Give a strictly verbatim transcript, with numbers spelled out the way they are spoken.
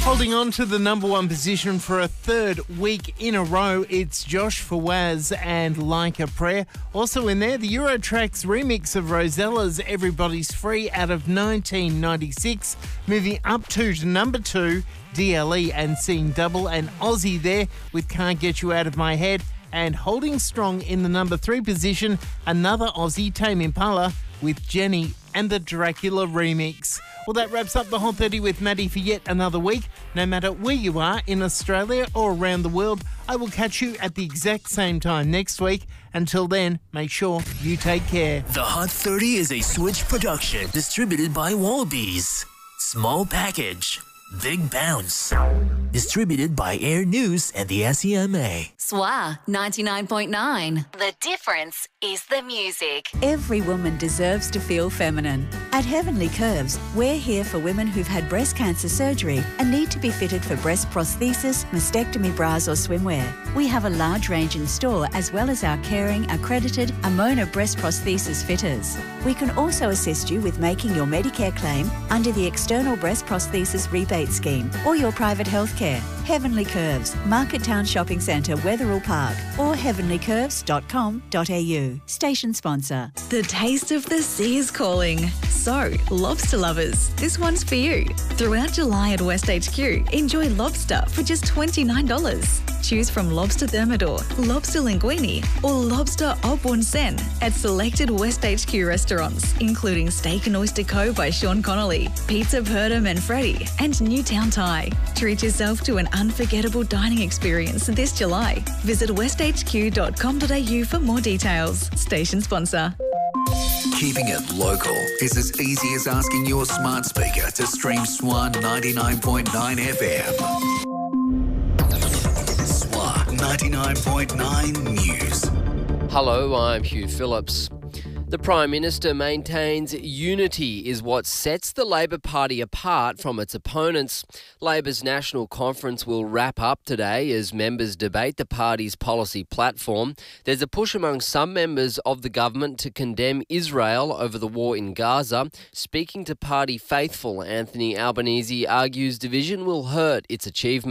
Holding on to the number one position for a third week in a row, it's Josh Fawaz and Like a Prayer. Also in there, the Eurotrax remix of Rosella's Everybody's Free out of nineteen ninety-six. Moving up to, to number two, D L E and Seeing Double, and Aussie there with Can't Get You Out of My Head. And holding strong in the number three position, another Aussie, Tame Impala, with Jenny and the Dracula remix. Well, that wraps up the Hot thirty with Maddie for yet another week. No matter where you are in Australia or around the world, I will catch you at the exact same time next week. Until then, make sure you take care. The Hot thirty is a Switch production distributed by Wallabies. Small package, big bounce. Distributed by Air News and the S E M A. S W A ninety-nine point nine. The difference is the music. Every woman deserves to feel feminine. At Heavenly Curves, we're here for women who've had breast cancer surgery and need to be fitted for breast prosthesis, mastectomy bras or swimwear. We have a large range in store as well as our caring, accredited Amona breast prosthesis fitters. We can also assist you with making your Medicare claim under the External Breast Prosthesis Rebate Scheme or your private health care. Heavenly Curves, Market Town Shopping Centre, Wetherill Park, or heavenly curves dot com dot a u. Station sponsor. The taste of the sea is calling. So, lobster lovers, this one's for you. Throughout July at West H Q, enjoy lobster for just twenty-nine dollars. Choose from lobster thermidor, lobster linguine, or lobster au bon sen at selected West H Q restaurants, including Steak and Oyster Co. by Sean Connolly, Pizza Perta Manfredi, and Newtown Thai. Treat yourself to an unforgettable dining experience this July. Visit west h q dot com dot a u for more details. Station sponsor. Keeping it local is as easy as asking your smart speaker to stream Swan ninety-nine point nine F M. Swan ninety-nine point nine News. Hello, I'm Hugh Phillips. The Prime Minister maintains unity is what sets the Labor Party apart from its opponents. Labor's National Conference will wrap up today as members debate the party's policy platform. There's a push among some members of the government to condemn Israel over the war in Gaza. Speaking to party faithful, Anthony Albanese argues division will hurt its achievement.